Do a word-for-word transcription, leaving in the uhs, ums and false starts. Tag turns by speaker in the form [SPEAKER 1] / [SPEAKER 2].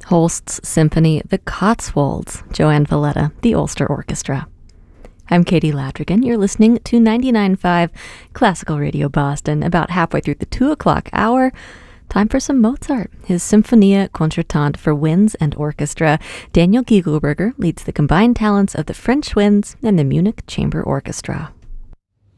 [SPEAKER 1] Holst's Symphony, The Cotswolds, Joanne Valletta, the Ulster Orchestra. I'm Katie Ladrigan. You're listening to ninety-nine point five Classical Radio Boston, about halfway through the two o'clock hour. Time for some Mozart, his Symphonia Concertante for Winds and Orchestra. Daniel Giegelberger leads the combined talents of the French Winds and the Munich Chamber Orchestra.